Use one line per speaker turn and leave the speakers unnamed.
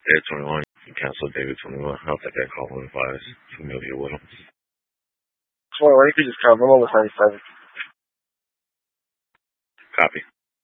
Ed 21, you can cancel David 21. I'll take that call when if I was familiar with him.
21, you could just cancel him over 97.
Copy.